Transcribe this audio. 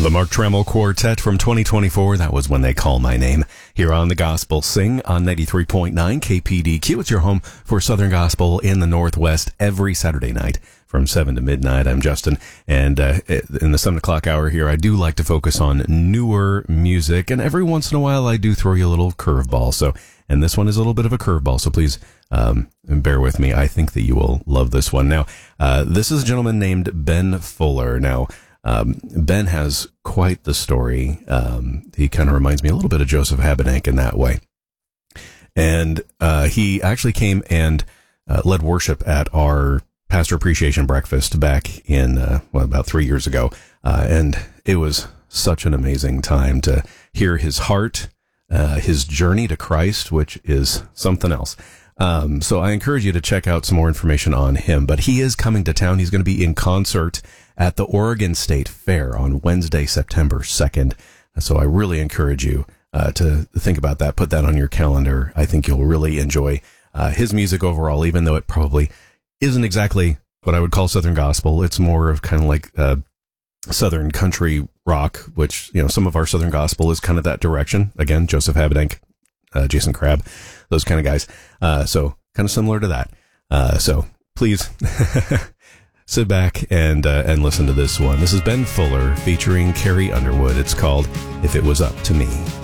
The Mark Trammell Quartet from 2024. That was When They Call My Name. Here on the Gospel Sing on 93.9 KPDQ. It's your home for Southern Gospel in the Northwest every Saturday night from 7 to midnight. I'm Justin. And in the 7 o'clock hour here, I do like to focus on newer music. And every once in a while, I do throw you a little curveball. And this one is a little bit of a curveball. So please bear with me. I think that you will love this one. Now, this is a gentleman named Ben Fuller. Now, Ben has quite the story. He kind of reminds me a little bit of Joseph Habedank in that way. And he actually came and led worship at our Pastor Appreciation Breakfast back in, about 3 years ago. And it was such an amazing time to hear his heart, his journey to Christ, which is something else. So I encourage you to check out some more information on him. But he is coming to town. He's going to be in concert at the Oregon State Fair on Wednesday, September 2nd. So I really encourage you to think about that. Put that on your calendar. I think you'll really enjoy his music overall, even though it probably isn't exactly what I would call Southern Gospel. It's more of kind of like Southern country rock, which, some of our Southern Gospel is kind of that direction. Again, Joseph Habedank, Jason Crabb, those kind of guys. So kind of similar to that. So please sit back and listen to this one. This is Ben Fuller featuring Carrie Underwood. It's called If It Was Up to Me.